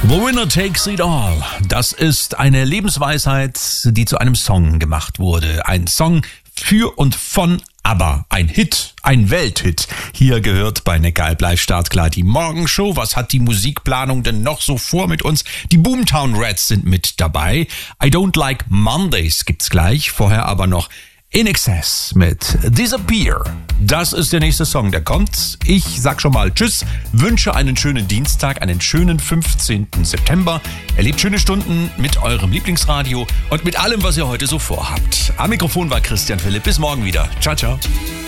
The Winner Takes It All. Das ist eine Lebensweisheit, die zu einem Song gemacht wurde. Ein Song für und von ABBA. Ein Hit, ein Welthit. Hier gehört bei Neckaralb Live startklar die Morgenshow. Was hat die Musikplanung denn noch so vor mit uns? Die Boomtown Rats sind mit dabei. I Don't Like Mondays gibt's gleich. Vorher aber noch INXS mit Disappear. Das ist der nächste Song, der kommt. Ich sag schon mal Tschüss, wünsche einen schönen Dienstag, einen schönen 15. September. Erlebt schöne Stunden mit eurem Lieblingsradio und mit allem, was ihr heute so vorhabt. Am Mikrofon war Christian Philipp. Bis morgen wieder. Ciao, ciao.